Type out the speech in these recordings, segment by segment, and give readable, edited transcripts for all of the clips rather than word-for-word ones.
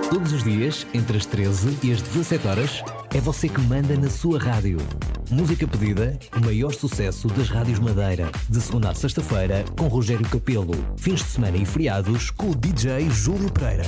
Todos os dias, entre as 13 e as 17 horas, é você que manda na sua rádio. Música pedida, o maior sucesso das rádios Madeira. De segunda a sexta-feira, com Rogério Capelo. Fins de semana e feriados, com o DJ Júlio Pereira.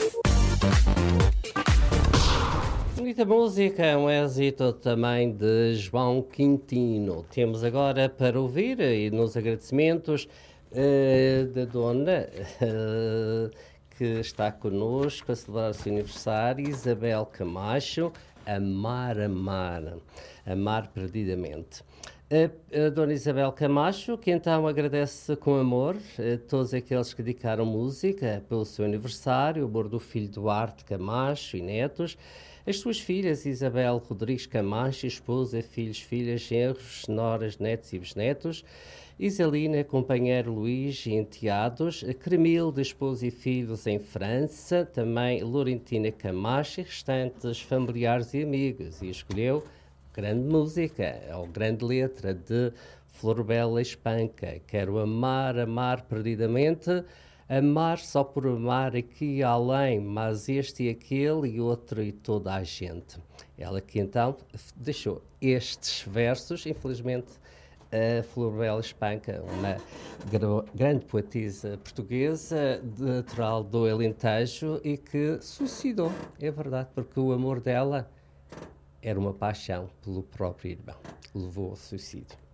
Muita música, um êxito também de João Quintino. Temos agora para ouvir, e nos agradecimentos, da dona que está connosco a celebrar o seu aniversário, Isabel Camacho, Amar, Amar Perdidamente. A dona Isabel Camacho, que então agradece com amor a todos aqueles que dedicaram música pelo seu aniversário, o amor do filho Duarte Camacho e netos, as suas filhas Isabel Rodrigues Camacho, esposa, filhos, filhas, genros, noras, netos e bisnetos, Isalina, companheiro Luís e enteados, Cremilde, esposa e filhos em França, também Laurentina Camacho e restantes familiares e amigos, e escolheu grande música, ou grande letra de Florbela Espanca. Quero amar, amar perdidamente, amar só por amar aqui e além, mas este e aquele e outro e toda a gente. Ela que então deixou estes versos, infelizmente, a Florbela Espanca, uma grande poetisa portuguesa, natural do Alentejo e que suicidou, é verdade, porque o amor dela era uma paixão pelo próprio irmão. Levou ao suicídio.